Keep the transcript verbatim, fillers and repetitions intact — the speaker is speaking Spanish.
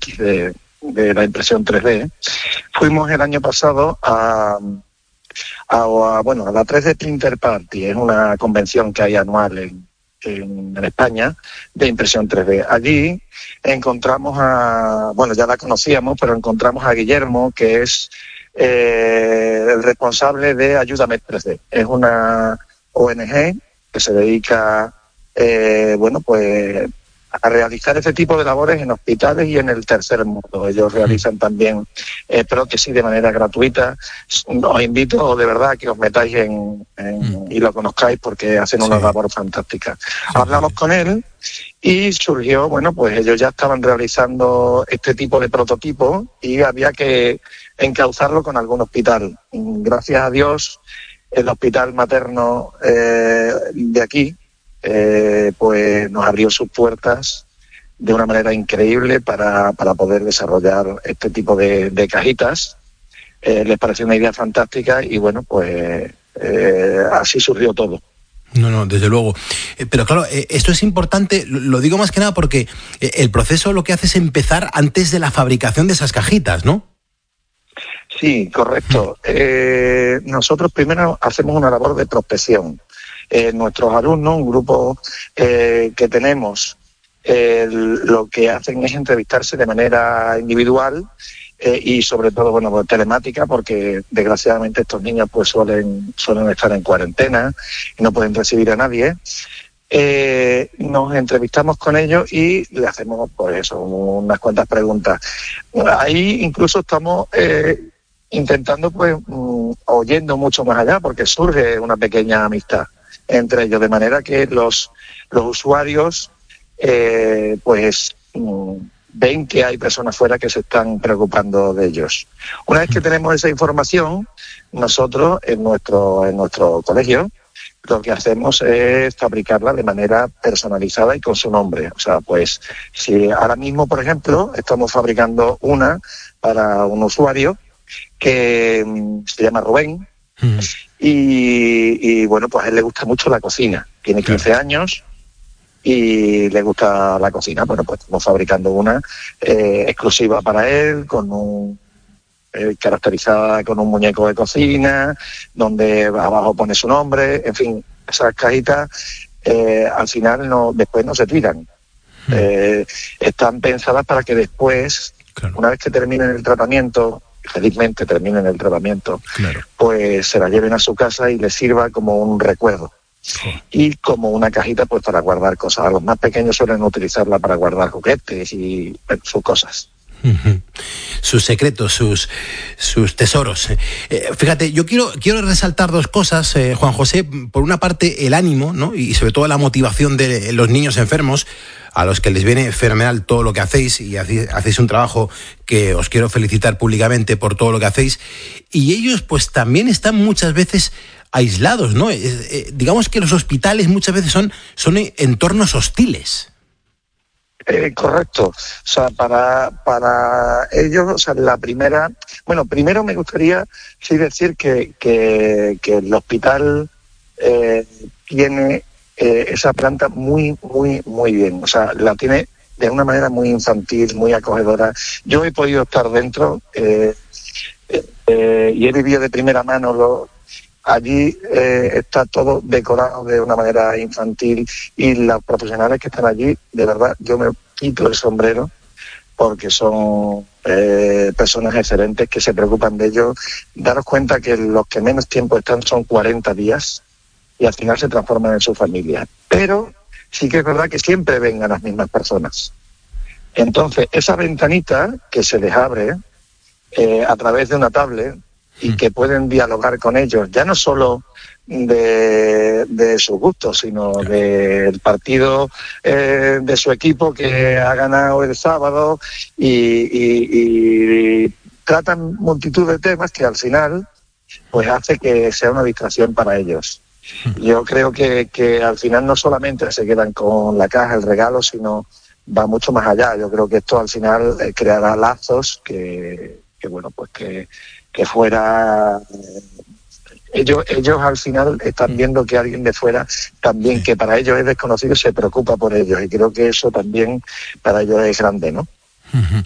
X de, de la impresión tres D. Fuimos el año pasado a, a, a, bueno, a la tres D Printer Party, es una convención que hay anual en, en, en España de impresión tres D. Allí encontramos a, bueno, ya la conocíamos, pero encontramos a Guillermo, que es eh, el responsable de Ayúdame tres D. Es una O N G que se dedica, eh, bueno, pues a realizar este tipo de labores en hospitales y en el tercer mundo. Ellos realizan también eh, prótesis de manera gratuita. Os invito de verdad a que os metáis en, en y lo conozcáis porque hacen sí. una labor fantástica. Sí. Hablamos con él y surgió, bueno, pues ellos ya estaban realizando este tipo de prototipo y había que encauzarlo con algún hospital. Gracias a Dios, el hospital materno eh, de aquí, Eh, pues nos abrió sus puertas de una manera increíble para, para poder desarrollar este tipo de, de cajitas. Eh, les pareció una idea fantástica y bueno, pues eh, así surgió todo. No, no, desde luego. Eh, pero claro, eh, esto es importante, lo, lo digo más que nada porque eh, el proceso lo que hace es empezar antes de la fabricación de esas cajitas, ¿no? Sí, correcto. Eh, nosotros primero hacemos una labor de prospección. Eh, nuestros alumnos, un grupo eh, que tenemos, eh, lo que hacen es entrevistarse de manera individual eh, y sobre todo, bueno, pues, telemática, porque desgraciadamente estos niños pues suelen, suelen estar en cuarentena y no pueden recibir a nadie. Eh, nos entrevistamos con ellos y le hacemos, pues eso, unas cuantas preguntas. Ahí incluso estamos eh, intentando, pues, mm, oyendo mucho más allá, porque surge una pequeña amistad entre ellos, de manera que los, los usuarios eh, pues mm, ven que hay personas fuera que se están preocupando de ellos. Una vez que tenemos esa información, nosotros en nuestro, en nuestro colegio lo que hacemos es fabricarla de manera personalizada y con su nombre. O sea, pues si ahora mismo, por ejemplo, estamos fabricando una para un usuario que mm, se llama Rubén, mm. Y, y bueno, pues a él le gusta mucho la cocina. Tiene quince claro. años y le gusta la cocina. Bueno, pues estamos fabricando una eh, exclusiva para él, con un eh, caracterizada con un muñeco de cocina, donde abajo pone su nombre. En fin, esas cajitas eh, al final no, después no se tiran. Hmm. Eh, están pensadas para que después, claro. una vez que terminen el tratamiento, felizmente terminen el tratamiento, claro. pues se la lleven a su casa y les sirva como un recuerdo. Oh. Y como una cajita pues para guardar cosas. Los más pequeños suelen utilizarla para guardar juguetes y sus cosas. Uh-huh. Sus secretos, sus, sus tesoros. Eh, fíjate, yo quiero, quiero resaltar dos cosas, eh, Juan José. Por una parte, el ánimo, ¿no? Y sobre todo la motivación de los niños enfermos, a los que les viene fenomenal todo lo que hacéis, y hacéis un trabajo que os quiero felicitar públicamente por todo lo que hacéis. Y ellos pues también están muchas veces aislados, ¿no? Eh, eh, digamos que los hospitales muchas veces son, son entornos hostiles. Eh, correcto. O sea, para, para ellos, o sea, la primera... Bueno, primero me gustaría sí decir que, que, que el hospital eh, tiene eh, esa planta muy, muy, muy bien. O sea, la tiene de una manera muy infantil, muy acogedora. Yo he podido estar dentro eh, eh, y he vivido de primera mano lo... Allí eh, está todo decorado de una manera infantil y los profesionales que están allí, de verdad, yo me quito el sombrero porque son eh, personas excelentes que se preocupan de ellos. Daros cuenta que los que menos tiempo están son cuarenta días y al final se transforman en su familia. Pero sí que es verdad que siempre vengan las mismas personas. Entonces, esa ventanita que se les abre eh, a través de una tablet, y que pueden dialogar con ellos, ya no solo de, de sus gustos, sino del partido eh, de su equipo que ha ganado el sábado y, y, y tratan multitud de temas que al final pues hace que sea una distracción para ellos. Yo creo que, que al final no solamente se quedan con la caja, el regalo, sino va mucho más allá. Yo creo que esto al final eh, creará lazos que, que bueno, pues que que fuera ellos ellos al final están viendo que alguien de fuera también, sí. que para ellos es desconocido, se preocupa por ellos, y creo que eso también para ellos es grande, ¿no? Uh-huh.